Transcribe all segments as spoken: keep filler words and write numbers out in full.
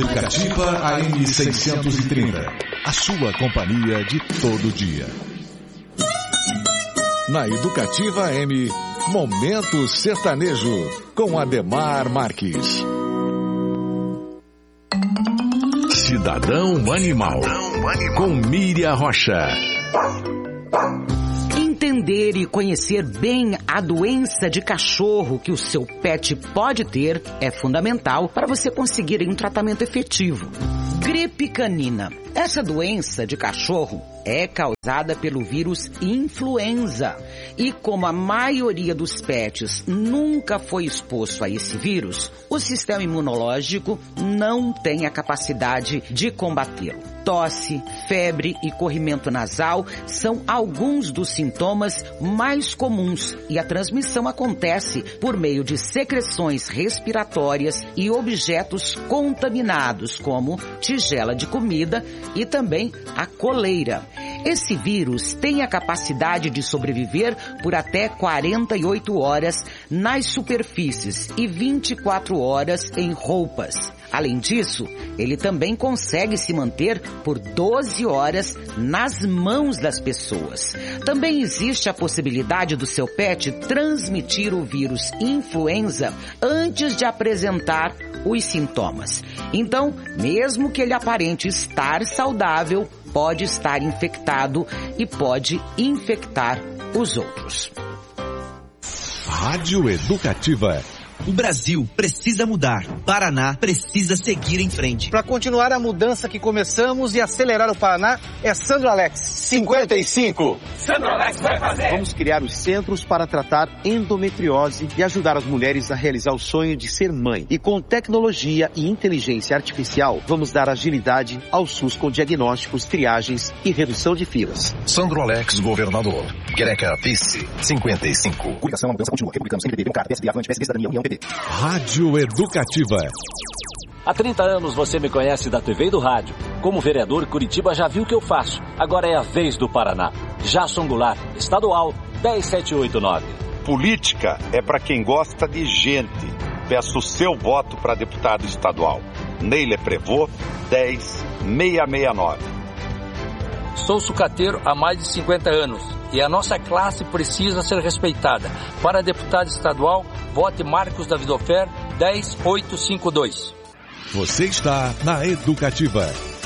Educativa A M seiscentos e trinta. A sua companhia de todo dia. Na Educativa A M, Momento Sertanejo, com Ademar Marques. Cidadão Animal, com Miriam Rocha. Entender e conhecer bem a doença de cachorro que o seu pet pode ter é fundamental para você conseguir um tratamento efetivo. Gripe canina. Essa doença de cachorro é causada pelo vírus influenza. E como a maioria dos pets nunca foi exposto a esse vírus, o sistema imunológico não tem a capacidade de combatê-lo. Tosse, febre e corrimento nasal são alguns dos sintomas mais comuns e a transmissão acontece por meio de secreções respiratórias e objetos contaminados, como tigela de comida e também a coleira. Esse vírus tem a capacidade de sobreviver por até quarenta e oito horas nas superfícies e vinte e quatro horas em roupas. Além disso, ele também consegue se manter por doze horas nas mãos das pessoas. Também existe a possibilidade do seu pet transmitir o vírus influenza antes de apresentar os sintomas. Então, mesmo que ele aparente estar saudável, pode estar infectado e pode infectar os outros. Rádio Educativa. O Brasil precisa mudar. Paraná precisa seguir em frente. Para continuar a mudança que começamos e acelerar o Paraná, é Sandro Alex. cinquenta e cinco. Sandro Alex vai fazer. Vamos criar os centros para tratar endometriose e ajudar as mulheres a realizar o sonho de ser mãe. E com tecnologia e inteligência artificial, vamos dar agilidade ao SUS com diagnósticos, triagens e redução de filas. Sandro Alex, governador. Quereca, vice. cinquenta e cinco. Coligação, a mudança continua. Republicanos, M D B, Democrata, P S D, Avante, P S B, Cidadania, União, P D. Rádio Educativa. Há trinta anos você me conhece da T V e do rádio. Como vereador, Curitiba já viu o que eu faço. Agora é a vez do Paraná. Jason Goulart, estadual, dez sete oito nove. Política é para quem gosta de gente. Peço o seu voto para deputado estadual. Neile Prevô, dez seiscentos e sessenta e nove. Sou sucateiro há mais de cinquenta anos e a nossa classe precisa ser respeitada. Para deputado estadual, vote Marcos Davidofer, dez oito cinco dois. Você está na Educativa.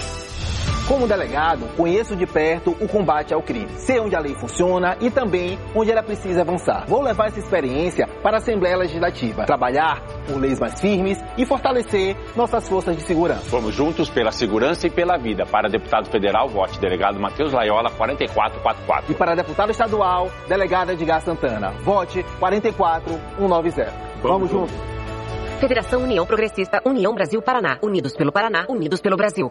Como delegado, conheço de perto o combate ao crime. Sei onde a lei funciona e também onde ela precisa avançar. Vou levar essa experiência para a Assembleia Legislativa. Trabalhar por leis mais firmes e fortalecer nossas forças de segurança. Vamos juntos pela segurança e pela vida. Para deputado federal, vote delegado Matheus Laiola, quarenta e quatro quarenta e quatro. E para deputado estadual, delegado Edgar Santana, vote quarenta e quatro cento e noventa. Vamos, Vamos juntos. Federação União Progressista, União Brasil Paraná. Unidos pelo Paraná, unidos pelo Brasil.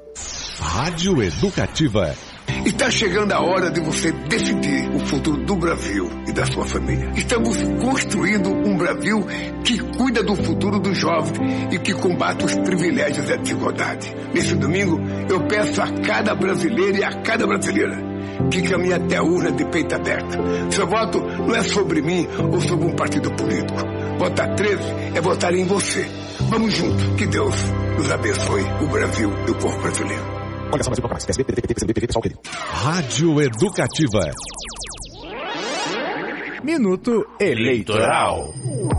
Rádio Educativa. Está chegando a hora de você decidir o futuro do Brasil e da sua família. Estamos construindo um Brasil que cuida do futuro dos jovens e que combate os privilégios e a desigualdade. Nesse domingo, eu peço a cada brasileiro e a cada brasileira que caminhe até a urna de peito aberto. Seu voto não é sobre mim ou sobre um partido político. Votar treze é votar em você. Vamos juntos. Que Deus nos abençoe, o Brasil e o povo brasileiro. Coligação Brasil Proclamais, P S B, P D T, P C B, P D T, pessoal querido. Rádio Educativa. Minuto Eleitoral.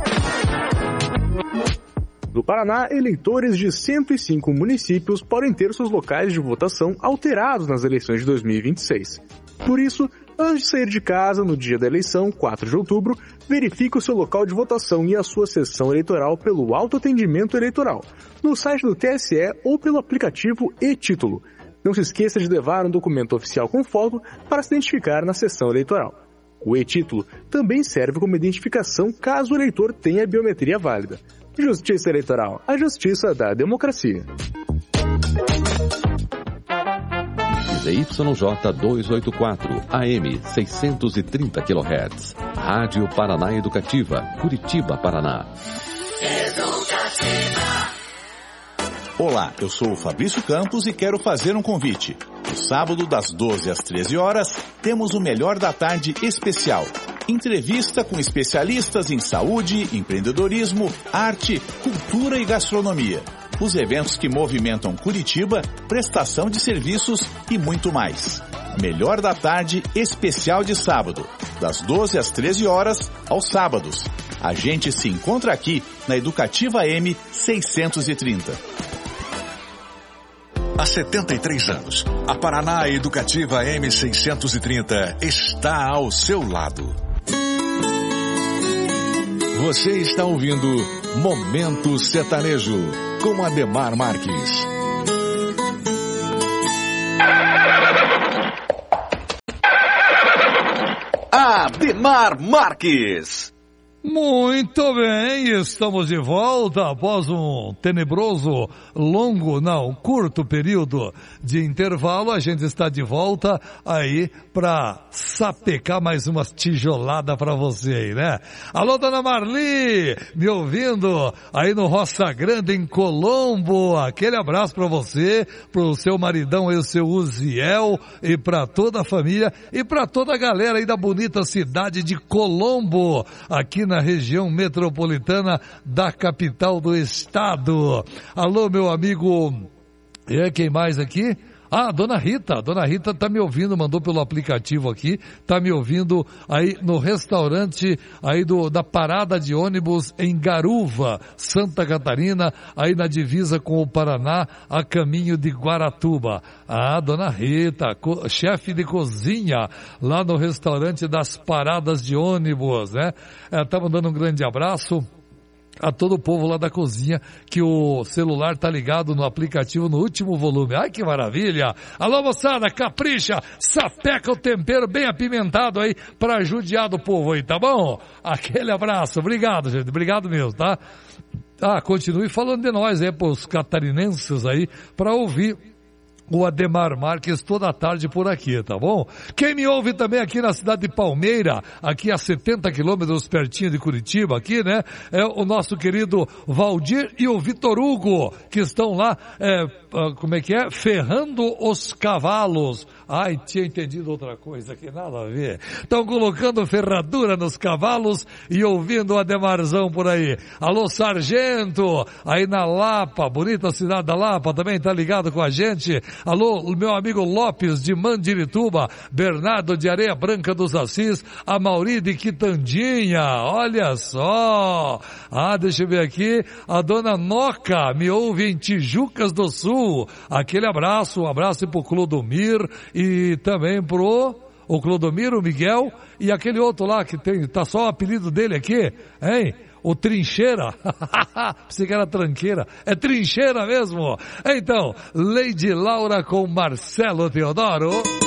No Paraná, eleitores de cento e cinco municípios podem ter seus locais de votação alterados nas eleições de dois mil e vinte e seis. Por isso, antes de sair de casa no dia da eleição, quatro de outubro, verifique o seu local de votação e a sua sessão eleitoral pelo autoatendimento eleitoral, no site do T S E ou pelo aplicativo e-Título. Não se esqueça de levar um documento oficial com foto para se identificar na sessão eleitoral. O e-Título também serve como identificação caso o eleitor tenha biometria válida. Justiça Eleitoral, a justiça da democracia. Z Y J duzentos e oitenta e quatro, A M seiscentos e trinta quilohertz. Rádio Paraná Educativa, Curitiba, Paraná. Educativa. Olá, eu sou o Fabrício Campos e quero fazer um convite. No sábado, das doze às treze horas, temos o Melhor da Tarde especial. Entrevista com especialistas em saúde, empreendedorismo, arte, cultura e gastronomia. os eventos que movimentam Curitiba, prestação de serviços e muito mais. Melhor da Tarde especial de sábado, das doze às treze horas, aos sábados. A gente se encontra aqui na Educativa M seiscentos e trinta. Há setenta e três anos, a Paraná Educativa M seiscentos e trinta está ao seu lado. Você está ouvindo Momento Sertanejo, com Ademar Marques. Ademar Marques. Muito bem, estamos de volta após um tenebroso, longo, não, curto período de intervalo. A gente está de volta aí para sapecar mais umas tijoladas para você aí, né? Alô, dona Marli, me ouvindo aí no Roça Grande, em Colombo. Aquele abraço para você, pro seu maridão aí, o seu Uziel, e para toda a família e para toda a galera aí da bonita cidade de Colombo, aqui na região metropolitana da capital do estado. Alô, meu amigo, é quem mais aqui? Ah, Dona Rita, Dona Rita tá me ouvindo, mandou pelo aplicativo aqui, tá me ouvindo aí no restaurante aí do, da parada de ônibus em Garuva, Santa Catarina, aí na divisa com o Paraná, a caminho de Guaratuba. Ah, Dona Rita, co- chefe de cozinha lá no restaurante das paradas de ônibus, né? É, tá mandando um grande abraço a todo o povo lá da cozinha, que o celular tá ligado no aplicativo no último volume. Ai, que maravilha! Alô, moçada, capricha, sapeca o tempero bem apimentado aí pra judiar do povo aí, tá bom? Aquele abraço, obrigado, gente, obrigado mesmo, tá? Ah, continue falando de nós aí, pros catarinenses aí, pra ouvir o Ademar Marques toda tarde por aqui, tá bom? Quem me ouve também aqui na cidade de Palmeira, aqui a setenta quilômetros pertinho de Curitiba, aqui, né? É o nosso querido Valdir e o Vitor Hugo, que estão lá, é, como é que é? Ferrando os cavalos. Ai, tinha entendido outra coisa aqui, nada a ver. Estão colocando ferradura nos cavalos e ouvindo o Ademarzão por aí. Alô, Sargento, aí na Lapa, bonita cidade da Lapa, também tá ligado com a gente. Alô, meu amigo Lopes de Mandirituba, Bernardo de Areia Branca dos Assis, a Mauri de Quitandinha, olha só. Ah, deixa eu ver aqui, a dona Noca me ouve em Tijucas do Sul. Aquele abraço, um abraço pro Clodomir e também pro o Clodomiro, o Miguel e aquele outro lá que tem, tá só o apelido dele aqui, hein? O Trincheira, pensei que era tranqueira, é Trincheira mesmo. Então, Lady Laura com Marcelo Teodoro.